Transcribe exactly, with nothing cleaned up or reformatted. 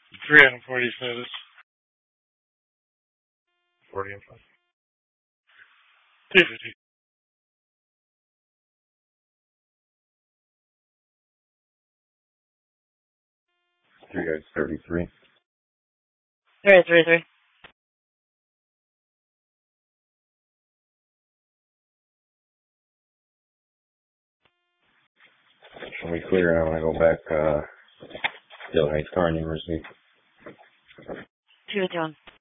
Three and forty status. Forty and five. Two fifty. Three guys, thirty-three. Three, three, three. When we clear, I want to go back, uh, Dale Heights Car University. Two fifty-one.